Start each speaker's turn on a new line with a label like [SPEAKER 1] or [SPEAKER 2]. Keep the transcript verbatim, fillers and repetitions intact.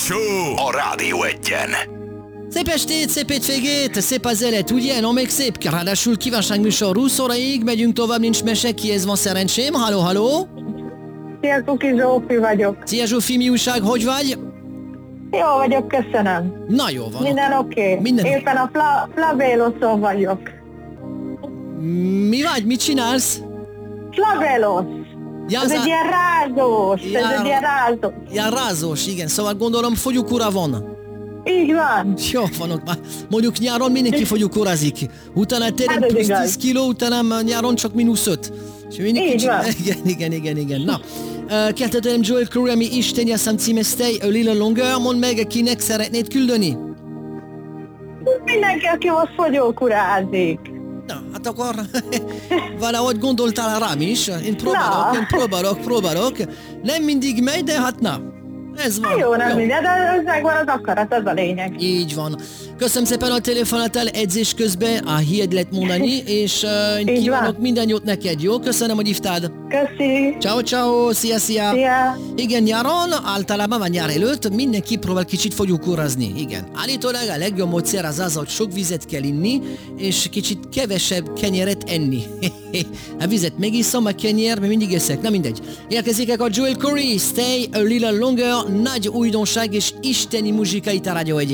[SPEAKER 1] Show a Rádió Egyen.
[SPEAKER 2] Szép estét, szép hétvégét, szép az élet, ugye? No, még szép, ráadásul kívánságműsor húsz óraig, megyünk tovább, nincs mese, kihez van szerencsém? Halló, halló!
[SPEAKER 3] Szia, Kuki Zsófi vagyok.
[SPEAKER 2] Szia Zsófi, mi újság, hogy vagy?
[SPEAKER 3] Jó vagyok, köszönöm.
[SPEAKER 2] Na jó van.
[SPEAKER 3] Minden oké. Okay.
[SPEAKER 2] Minden
[SPEAKER 3] Éppen a Fla- Flavéloszon vagyok.
[SPEAKER 2] Mi vagy, mit csinálsz?
[SPEAKER 3] Flavélosz.
[SPEAKER 2] Ja,
[SPEAKER 3] ez
[SPEAKER 2] za-
[SPEAKER 3] egy ilyen rázós,
[SPEAKER 2] Ja,
[SPEAKER 3] ez egy ilyen rázós.
[SPEAKER 2] Ja, rázós, igen, szóval gondolom fogyókúra van.
[SPEAKER 3] Így van.
[SPEAKER 2] Jó van, ott már mondjuk nyáron mindenki fogyókúrázik. Utána tényleg
[SPEAKER 3] Hát ez
[SPEAKER 2] plusz
[SPEAKER 3] igaz.
[SPEAKER 2] tíz kiló, utána nyáron csak mínusz öt. És mindenki
[SPEAKER 3] Így van.
[SPEAKER 2] Igen, igen, igen, igen. Na, uh, kezdetően Joel Corey, ami Isten jaszám címe Stay a Little Longer, mondd meg, kinek szeretnéd küldeni?
[SPEAKER 3] Mindenki, aki most fogyókurázik.
[SPEAKER 2] Na, hát akkor valahogy gondoltál rám is. Én próbálok,
[SPEAKER 3] Na.
[SPEAKER 2] én próbálok, próbálok. Nem mindig megy, de hát na. Ez van.
[SPEAKER 3] Jó, nem minden, de ez megvan az akarat, ez a lényeg.
[SPEAKER 2] Így van. Köszönöm szépen a telefonátál edzés közben, a hied lehet mondani, és uh, én
[SPEAKER 3] Így
[SPEAKER 2] kívánok
[SPEAKER 3] van.
[SPEAKER 2] minden jót neked, jó? Köszönöm, hogy hívtad.
[SPEAKER 3] Köszi.
[SPEAKER 2] Ciao, ciao, szia, szia.
[SPEAKER 3] Szia.
[SPEAKER 2] Igen, nyáron, általában van nyár előtt, mindenki próbál kicsit fogyókúrazni. Igen. Állítólag a legjobb módszer az az, hogy sok vizet kell inni, és kicsit kevesebb kenyeret enni. A vizet megiszom, a kenyer, mert mindig eszek, na mindegy. Érkezik a Joel Corey, Stay a Little Longer, nagy újdonság és isteni muzsika itt a Rádió Egyen.